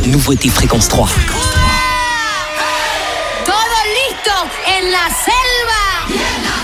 Nouveauté Fréquence 3. Todo listo en la selva.